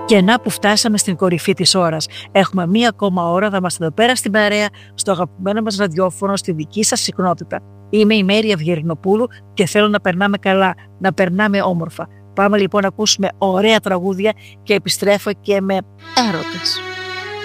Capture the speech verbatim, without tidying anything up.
Και να που φτάσαμε στην κορυφή της ώρας. Έχουμε μία ακόμα ώρα, θα είμαστε εδώ πέρα στην παρέα, στο αγαπημένο μας ραδιόφωνο, στη δική σας συχνότητα. Είμαι η Μέρη Αυγερινοπούλου και θέλω να περνάμε καλά, να περνάμε όμορφα. Πάμε λοιπόν να ακούσουμε ωραία τραγούδια και επιστρέφω και με έρωτες.